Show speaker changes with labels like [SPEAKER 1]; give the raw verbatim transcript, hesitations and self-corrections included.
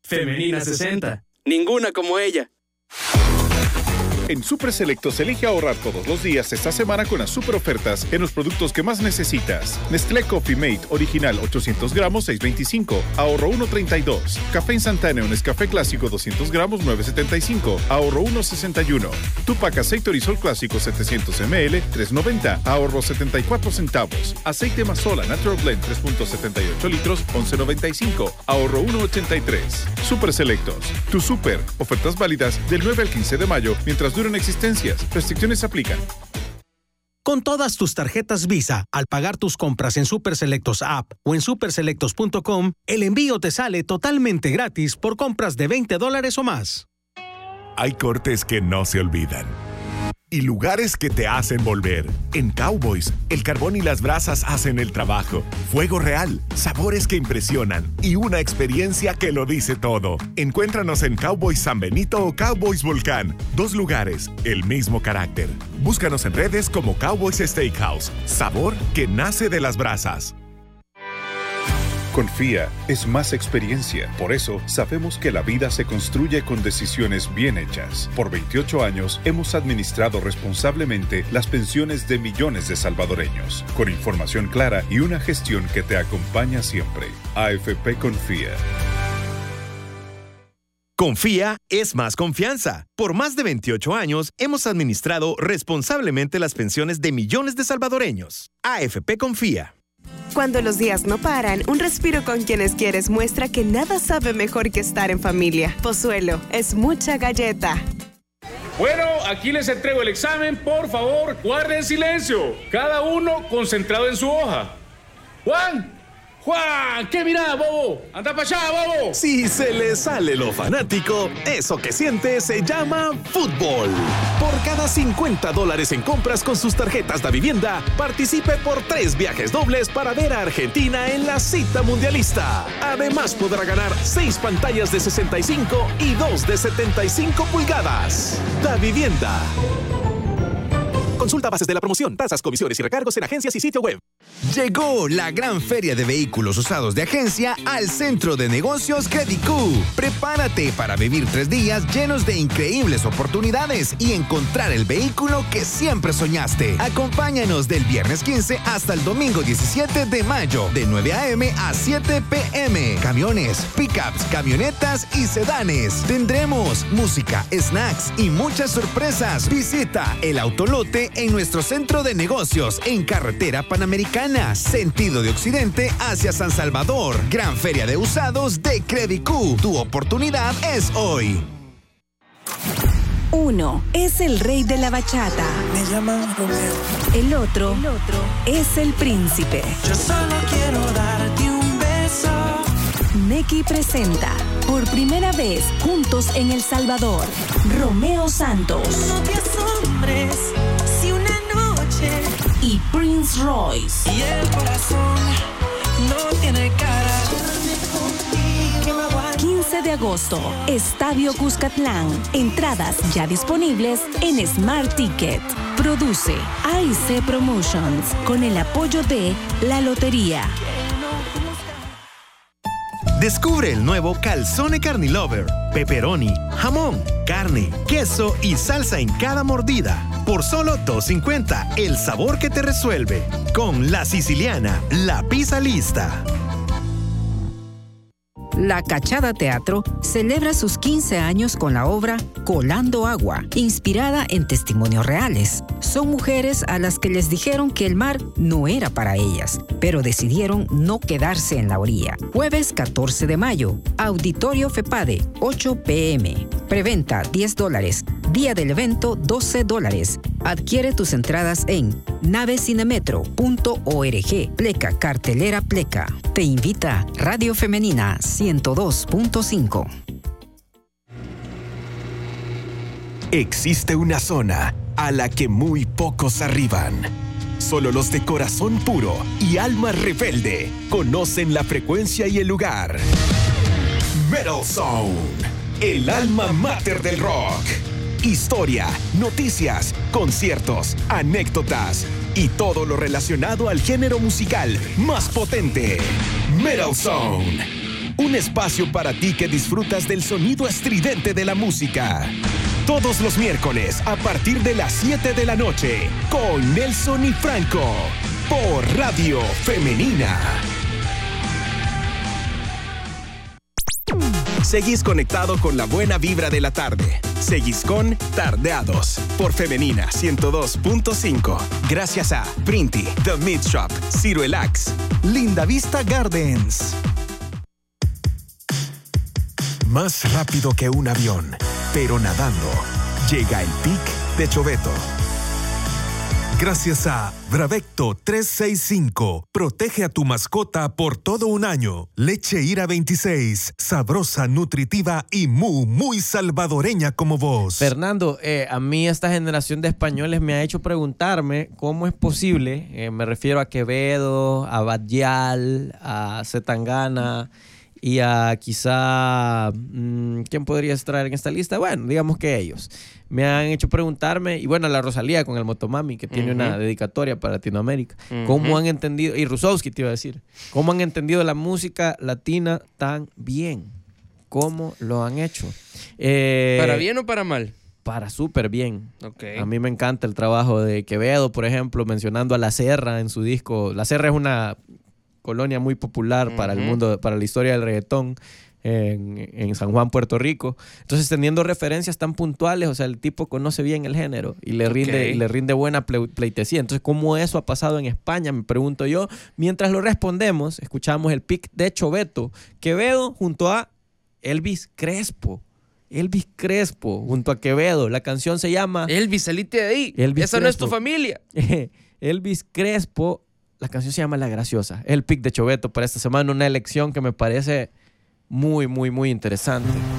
[SPEAKER 1] Femenina sesenta.
[SPEAKER 2] Ninguna como ella.
[SPEAKER 3] En Super Selectos elige ahorrar todos los días esta semana con las super ofertas en los productos que más necesitas. Nestlé Coffee Mate Original ochocientos gramos, seis veinticinco, ahorro uno treinta y dos. Café instantáneo Nescafé Clásico doscientos gramos, nueve setenta y cinco, ahorro uno sesenta y uno. Tupac Aceite Orisol Clásico setecientos mililitros, tres noventa, ahorro setenta y cuatro centavos. Aceite Mazola Natural Blend tres punto setenta y ocho litros, once noventa y cinco, ahorro uno ochenta y tres. Super Selectos, tu super. Ofertas válidas del nueve al quince de mayo mientras duran existencias. Restricciones aplican.
[SPEAKER 4] Con todas tus tarjetas Visa, al pagar tus compras en Super Selectos App o en super selectos punto com, el envío te sale totalmente gratis por compras de veinte dólares o más.
[SPEAKER 5] Hay cortes que no se olvidan y lugares que te hacen volver. En Cowboys, el carbón y las brasas hacen el trabajo. Fuego real, sabores que impresionan y una experiencia que lo dice todo. Encuéntranos en Cowboys San Benito o Cowboys Volcán. Dos lugares, el mismo carácter. Búscanos en redes como Cowboys Steakhouse. Sabor que nace de las brasas.
[SPEAKER 3] Confía, es más experiencia. Por eso, sabemos que la vida se construye con decisiones bien hechas. Por veintiocho años, hemos administrado responsablemente las pensiones de millones de salvadoreños, con información clara y una gestión que te acompaña siempre. A F P Confía.
[SPEAKER 6] Confía es más confianza. Por más de veintiocho años, hemos administrado responsablemente las pensiones de millones de salvadoreños. A F P Confía.
[SPEAKER 7] Cuando los días no paran, un respiro con quienes quieres muestra que nada sabe mejor que estar en familia. Pozuelo, es mucha galleta.
[SPEAKER 8] Bueno, aquí les entrego el examen. Por favor, guarden silencio. Cada uno concentrado en su hoja. Juan, Juan, ¿qué mirada, bobo? Anda para allá, bobo.
[SPEAKER 9] Si se le sale lo fanático, eso que siente se llama fútbol. Por cada cincuenta dólares en compras con sus tarjetas de vivienda, participe por tres viajes dobles para ver a Argentina en la cita mundialista. Además podrá ganar seis pantallas de sesenta y cinco y dos de setenta y cinco pulgadas. Da Vivienda. Consulta bases de la promoción, tasas, comisiones y recargos en agencias y sitio web.
[SPEAKER 10] Llegó la gran feria de vehículos usados de agencia al Centro de Negocios Credicú. Prepárate para vivir tres días llenos de increíbles oportunidades y encontrar el vehículo que siempre soñaste. Acompáñanos del viernes quince hasta el domingo diecisiete de mayo, de nueve a eme a siete pe eme. Camiones, pickups, camionetas y sedanes. Tendremos música, snacks y muchas sorpresas. Visita el Autolote en nuestro centro de negocios en Carretera Panamericana, sentido de occidente hacia San Salvador. Gran feria de usados de Credicú. Tu oportunidad es hoy.
[SPEAKER 11] Uno es el rey de la bachata.
[SPEAKER 12] Me llaman Romeo.
[SPEAKER 11] El otro, el otro es el príncipe.
[SPEAKER 12] Yo solo quiero darte un beso.
[SPEAKER 11] Neki presenta por primera vez juntos en El Salvador, Romeo Santos.
[SPEAKER 12] No te asombres si una noche
[SPEAKER 11] y Prince Royce.
[SPEAKER 12] Y el corazón no tiene cara.
[SPEAKER 11] quince de agosto, Estadio Cuscatlán. Entradas ya disponibles en Smart Ticket. Produce A I C Promotions con el apoyo de La Lotería.
[SPEAKER 6] Descubre el nuevo Calzone Carnilover. Pepperoni, jamón, carne, queso y salsa en cada mordida. Por solo dos cincuenta, el sabor que te resuelve. Con La Siciliana, la pizza lista.
[SPEAKER 13] La Cachada Teatro celebra sus quince años con la obra Colando Agua, inspirada en testimonios reales. Son mujeres a las que les dijeron que el mar no era para ellas, pero decidieron no quedarse en la orilla. Jueves catorce de mayo, Auditorio FEPADE, ocho pe eme. Preventa diez dólares, día del evento doce dólares. Adquiere tus entradas en navecinemetro punto org. Pleca, cartelera Pleca. Te invita Radio Femenina ciento dos punto cinco.
[SPEAKER 5] Existe una zona a la que muy pocos arriban. Solo los de corazón puro y alma rebelde conocen la frecuencia y el lugar. Metal Zone, el alma mater del rock. Historia, noticias, conciertos, anécdotas y todo lo relacionado al género musical más potente. Metal Zone. un espacio para ti que disfrutas del sonido estridente de la música. Todos los miércoles a partir de las siete de la noche con Nelson y Franco por Radio Femenina. Seguís conectado con la buena vibra de la tarde. Seguís con Tardeados por Femenina ciento dos punto cinco. Gracias a Printy, The Meat Shop, Ciro Elax, Linda Vista Gardens. Más rápido que un avión, pero nadando. Llega el Pic de Choveto.
[SPEAKER 1] Gracias a Bravecto trescientos sesenta y cinco. Protege a tu mascota por todo un año. Leche Ira veintiséis. Sabrosa, nutritiva y muy, muy salvadoreña como vos.
[SPEAKER 2] Fernando, eh, a mí esta generación de españoles me ha hecho preguntarme cómo es posible, eh, me refiero a Quevedo, a Badial, a Zetangana y a quizá, mmm, ¿quién podría estar en esta lista? Bueno, digamos que ellos. Me han hecho preguntarme, y bueno, la Rosalía con el Motomami, que tiene uh-huh. una dedicatoria para Latinoamérica. Uh-huh. ¿Cómo han entendido, y Rusowski te iba a decir, cómo han entendido la música latina tan bien? ¿Cómo lo han hecho? Eh,
[SPEAKER 14] ¿Para bien o para mal?
[SPEAKER 2] Para súper bien.
[SPEAKER 14] Okay.
[SPEAKER 2] A mí me encanta el trabajo de Quevedo, por ejemplo, mencionando a La Serra en su disco. La Serra es una colonia muy popular uh-huh. para el mundo, para la historia del reggaetón en, en San Juan, Puerto Rico. Entonces, teniendo referencias tan puntuales, o sea, el tipo conoce bien el género y le rinde, okay. le rinde buena pleitesía. Entonces, ¿cómo eso ha pasado en España? Me pregunto yo. Mientras lo respondemos, escuchamos el pick de Choveto. Quevedo junto a Elvis Crespo. Elvis Crespo junto a Quevedo. La canción se llama...
[SPEAKER 14] Elvis, salite de ahí.
[SPEAKER 2] Elvis
[SPEAKER 14] Esa
[SPEAKER 2] Crespo.
[SPEAKER 14] No es tu familia.
[SPEAKER 2] Elvis Crespo. La canción se llama La Graciosa. El pick de Choveto para esta semana, una elección que me parece muy, muy, muy interesante.